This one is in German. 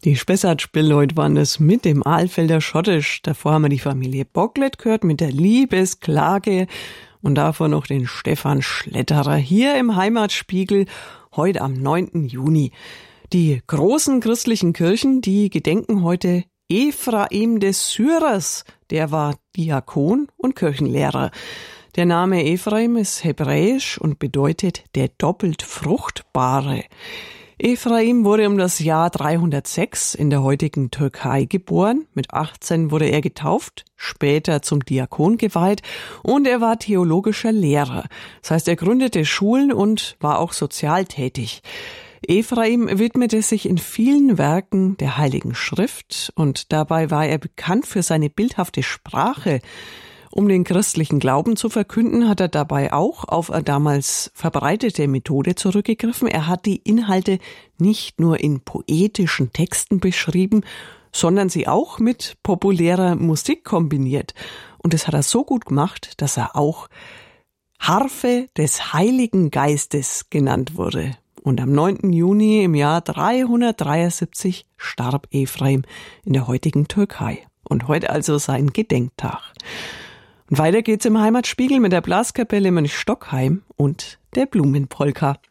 Die Spessart-Spielleute waren es mit dem Alfelder Schottisch. Davor haben wir die Familie Bocklet gehört mit der Liebesklage und davor noch den Stefan Schletterer hier im Heimatspiegel heute am 9. Juni. Die großen christlichen Kirchen, die gedenken heute Ephraim des Syrers. Der war Diakon und Kirchenlehrer. Der Name Ephraim ist hebräisch und bedeutet der doppelt Fruchtbare. Ephraim wurde um das Jahr 306 in der heutigen Türkei geboren. Mit 18 wurde er getauft, später zum Diakon geweiht und er war theologischer Lehrer. Das heißt, er gründete Schulen und war auch sozial tätig. Ephraim widmete sich in vielen Werken der Heiligen Schrift und dabei war er bekannt für seine bildhafte Sprache. Um den christlichen Glauben zu verkünden, hat er dabei auch auf eine damals verbreitete Methode zurückgegriffen. Er hat die Inhalte nicht nur in poetischen Texten beschrieben, sondern sie auch mit populärer Musik kombiniert. Und das hat er so gut gemacht, dass er auch Harfe des Heiligen Geistes genannt wurde. Und am 9. Juni im Jahr 373 starb Ephraim in der heutigen Türkei. Und heute also sein Gedenktag. Und weiter geht's im Heimatspiegel mit der Blaskapelle Mönchstockheim und der Blumenpolka.